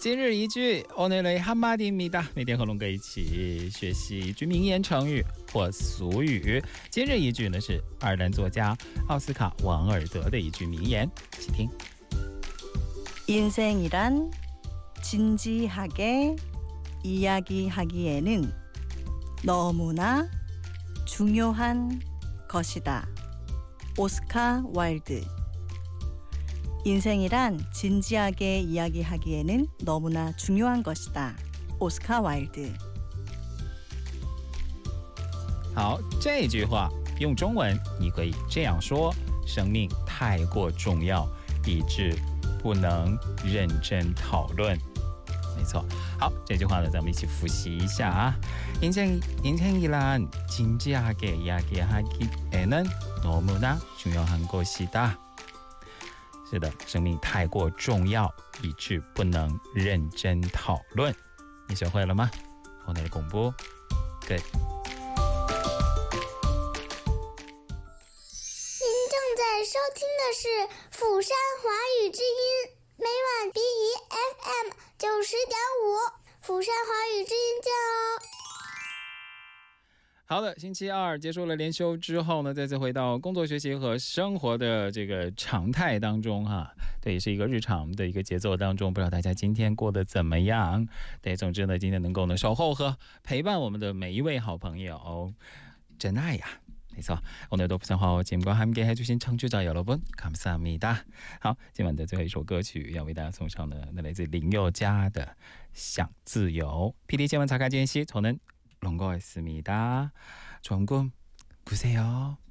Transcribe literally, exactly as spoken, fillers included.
今日一句오늘의 한마디입니다。每天和龙哥一起学习一句名言成语或俗语。今日一句呢是爱尔兰作家奥斯卡王尔德的一句名言，请听。 인생이란 진지하게 이야기하기에는 너무나 중요한 것이다. 오스카 와일드. 인생이란 진지하게 이야기하기에는 너무나 중요한 것이다. 오스카 와일드. 好，这句话用中文你可以这样说：生命太过重要，以致不能认真讨论。没错。好，这句话呢，咱们一起复习一下啊。인생 인생이란 진지하게 이야기하기에는 너무나 중요한 것이다。是的，生命太过重要，以致不能认真讨论。你学会了吗？오늘의 공부 끝。 您正在收听的是釜山华语之音，每晚 B E F M 九十点五，釜山华语之音见哦。 好的，星期二结束了连休之后呢，再次回到工作学习和生活的这个常态当中哈，对，也是一个日常的一个节奏当中，不知道大家今天过得怎么样？对，总之呢，今天能够呢守候和陪伴我们的每一位好朋友，真爱呀！没错，오늘도 부산화어节目과 함께 해주신 청취자 여러분 감사합니다。好，今晚的最后一首歌曲要为大家送上的，那来自林宥嘉的《想自由》。피디新闻查看间隙，저는 롱거였습니다. 좋은 꿈 꾸세요.